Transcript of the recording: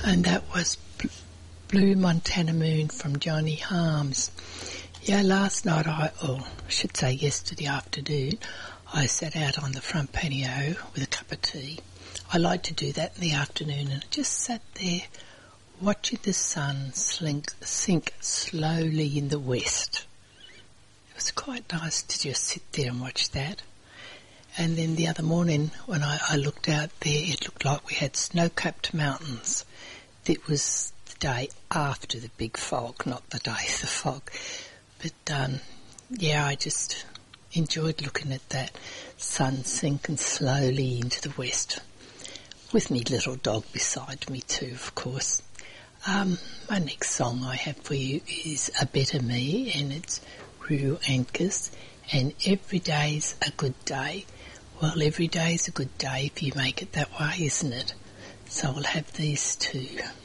and that was Blue Montana Moon from Johnny Harms. Yeah, last night, I should say yesterday afternoon, I sat out on the front patio with a cup of tea. I like to do that in the afternoon, and I just sat there watching the sun sink slowly in the west. It was quite nice to just sit there and watch that. And then the other morning when I looked out there, it looked like we had snow-capped mountains. It was the day after the big fog, not the day of the fog. But, yeah, I just enjoyed looking at that sun sinking slowly into the west, with me little dog beside me too, of course. My next song I have for you is A Better Me, and it's Rue Ankers, and Every Day's a Good Day. Well, every day's a good day if you make it that way, isn't it? So I'll have these two.